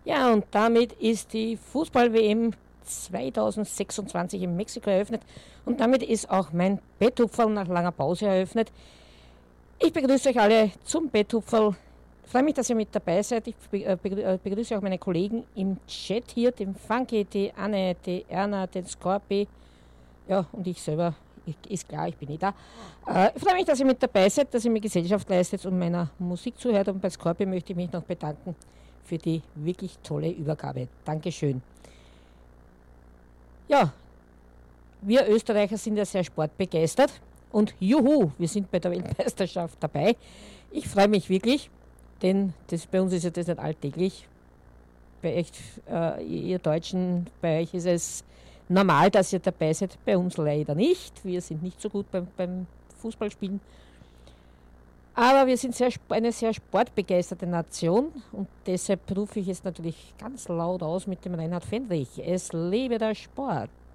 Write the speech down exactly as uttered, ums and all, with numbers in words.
Ja, und damit ist die Fußball-W M zweitausendsechsundzwanzig in Mexiko eröffnet und damit ist auch mein Betthupferl nach langer Pause eröffnet. Ich begrüße euch alle zum Betthupferl. Ich freue mich, dass ihr mit dabei seid. Ich begrüße auch meine Kollegen im Chat hier, den Funky, die Anne, die Erna, den Scorpi. Ja, und ich selber, ist klar, ich bin eh da. Ich freue mich, dass ihr mit dabei seid, dass ihr mir Gesellschaft leistet und meiner Musik zuhört. Und bei Scorpi möchte ich mich noch bedanken für die wirklich tolle Übergabe. Dankeschön. Ja, wir Österreicher sind ja sehr sportbegeistert und juhu, wir sind bei der Weltmeisterschaft dabei. Ich freue mich wirklich, denn das, bei uns ist ja das nicht alltäglich. Bei echt, äh, ihr Deutschen, bei euch ist es normal, dass ihr dabei seid, bei uns leider nicht. Wir sind nicht so gut beim, beim Fußballspielen. Aber wir sind sehr, eine sehr sportbegeisterte Nation und deshalb rufe ich es natürlich ganz laut aus mit dem Reinhard Fendrich. Es lebe der Sport.